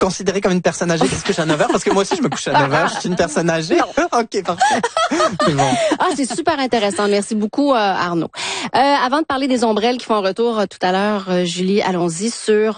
considérée comme une personne âgée qui se couche à 9h? Parce que moi aussi, je me couche à 9h. Je suis une personne âgée. OK, parfait. C'est bon. C'est super intéressant. Merci beaucoup, Arnaud. Avant de parler des ombrelles qui font un retour tout à l'heure, Julie, allons-y sur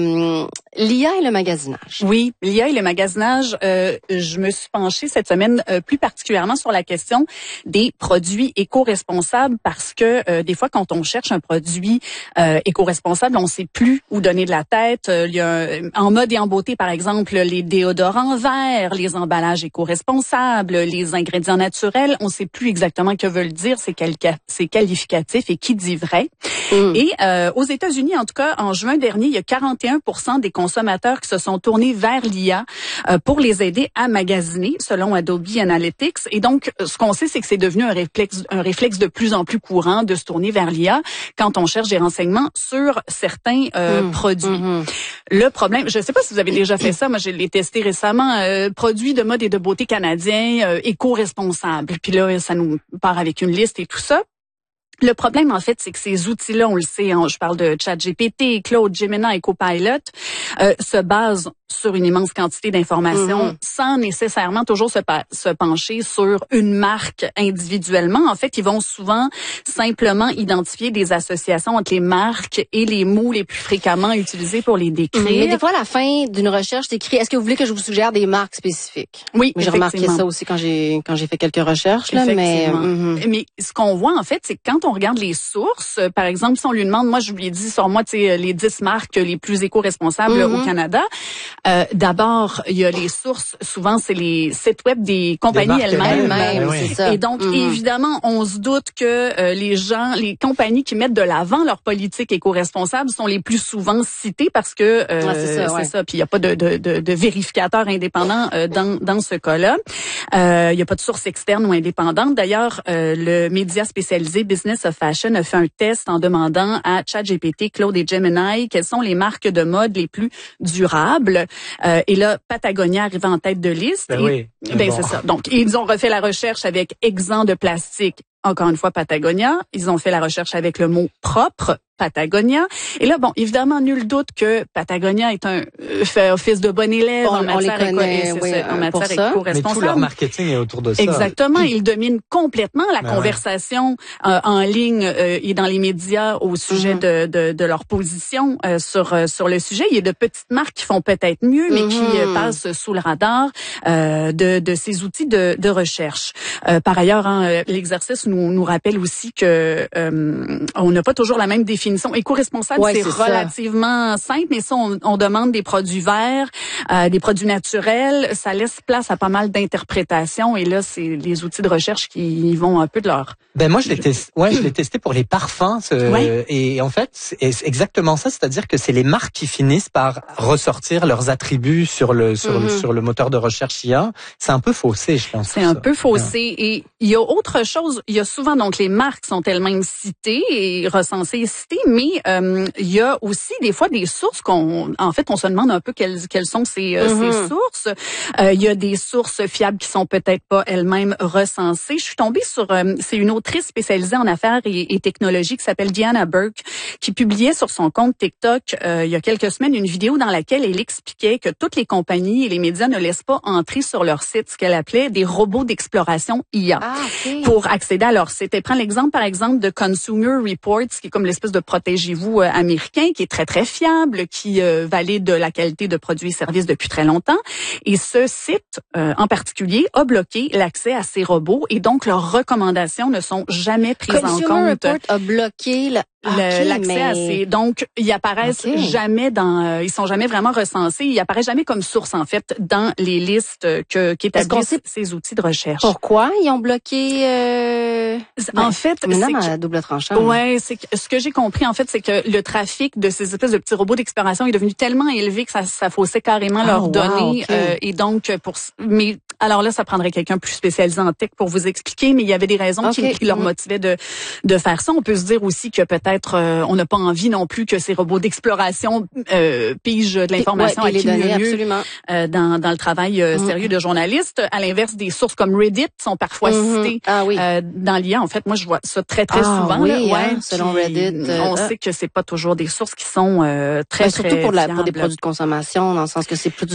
l'IA et le magasinage. Oui, l'IA et le magasinage. Je me suis penchée cette semaine plus particulièrement sur la question des produits éco-responsables parce que des fois, quand on cherche un produit éco-responsable, on ne sait plus où donner de la tête. Il y a en mode et en beauté, par exemple, les déodorants verts, les emballages éco-responsables, les ingrédients naturels. On ne sait plus exactement que veulent dire ces qualificatifs et qui dit vrai. Et aux États-Unis, en tout cas, en juin dernier, il y a 41% des consommateurs qui se sont tournés vers l'IA pour les aider à magasiner, selon Adobe Analytics. Et donc, ce qu'on sait, c'est que c'est devenu un réflexe de plus en plus courant de se tourner vers l'IA quand on cherche des renseignements sur certains produits. Le problème, je ne sais pas si vous avez déjà fait ça, moi je l'ai testé récemment, produits de mode et de beauté canadiens éco-responsables. Puis là, ça nous part avec une liste et tout ça. Le problème, en fait, c'est que ces outils-là, on le sait, je parle de ChatGPT, Claude, Gemini et Copilot, se basent sur une immense quantité d'informations sans nécessairement toujours se pencher sur une marque individuellement. En fait, ils vont souvent simplement identifier des associations entre les marques et les mots les plus fréquemment utilisés pour les décrire. Mais des fois, à la fin d'une recherche, c'est écrit, est-ce que vous voulez que je vous suggère des marques spécifiques? Oui, j'ai remarqué ça aussi quand j'ai fait quelques recherches. Là, mais ce qu'on voit, en fait, c'est que quand on regarde les sources, par exemple, si on lui demande, moi, je lui ai dit sur moi, tu sais, les 10 marques les plus éco-responsables au Canada. D'abord, il y a les sources. Souvent, c'est les sites web des compagnies elles-mêmes. C'est ça. Et donc, évidemment, on se doute que les compagnies qui mettent de l'avant leur politique éco-responsable sont les plus souvent citées parce que c'est ça. Puis il n'y a pas de vérificateur indépendant dans ce cas-là. Il n'y a pas de source externe ou indépendante. D'ailleurs, le média spécialisé Business of Fashion a fait un test en demandant à ChatGPT, Claude et Gemini quelles sont les marques de mode les plus durables. Et là, Patagonia arrive en tête de liste. C'est ça. Donc, ils ont refait la recherche avec exempt de plastique. Encore une fois, Patagonia. Ils ont fait la recherche avec le mot propre, Patagonia. Et là, bon, évidemment, nul doute que Patagonia est fait office de bon élève en matière éco-responsable. Mais tout leur marketing est autour de ça. Exactement. Ils dominent complètement la conversation en ligne et dans les médias au sujet de leur position sur le sujet. Il y a de petites marques qui font peut-être mieux, mais qui passent sous le radar de ces outils de recherche. Par ailleurs, l'exercice nous rappelle aussi que on n'a pas toujours la même définition. Éco-responsable, c'est relativement simple, mais ça, on demande des produits verts, des produits naturels. Ça laisse place à pas mal d'interprétations. Et là, c'est les outils de recherche qui vont un peu de leur... Moi, je l'ai testé pour les parfums. Et en fait, c'est exactement ça. C'est-à-dire que c'est les marques qui finissent par ressortir leurs attributs sur le moteur de recherche IA. C'est un peu faussé, je pense. C'est un peu faussé. Et il y a autre chose. Il y a souvent, donc, les marques sont elles-mêmes citées et recensées et citées, mais il y a aussi des fois des sources on se demande un peu quelles sont ces sources. Il y a des sources fiables qui sont peut-être pas elles-mêmes recensées. Je suis tombée sur c'est une autrice spécialisée en affaires et technologies qui s'appelle Diana Burke, qui publiait sur son compte TikTok il y a quelques semaines une vidéo dans laquelle elle expliquait que toutes les compagnies et les médias ne laissent pas entrer sur leur site ce qu'elle appelait des robots d'exploration IA pour accéder à leur site. Elle prend l'exemple, par exemple, de Consumer Reports, qui est comme l'espèce de protégez-vous américain, qui est très, très fiable, qui valide la qualité de produits et services depuis très longtemps. Et ce site, en particulier, a bloqué l'accès à ces robots et donc leurs recommandations ne sont jamais prises en compte. Consumer Report a bloqué l'accès à ces... Donc, ils apparaissent jamais ils sont jamais vraiment recensés. Ils apparaissent jamais comme source, en fait, dans les listes qu'établissent ces outils de recherche. Pourquoi ils ont bloqué... En fait, c'est double tranchant. Ouais, c'est ce que j'ai compris, en fait, c'est que le trafic de ces espèces de petits robots d'exploration est devenu tellement élevé que ça faussait carrément leurs données. Et donc, mais alors là, ça prendrait quelqu'un plus spécialisé en tech pour vous expliquer, mais il y avait des raisons qui leur motivaient de faire ça. On peut se dire aussi que peut-être on n'a pas envie non plus que ces robots d'exploration pigent de l'information à qui mieux dans le travail sérieux de journalistes. À l'inverse, des sources comme Reddit sont parfois citées dans l'IA. En fait, moi, je vois ça très souvent. Selon Reddit. On sait que c'est pas toujours des sources qui sont très surtout pour des produits de consommation, dans le sens que c'est plus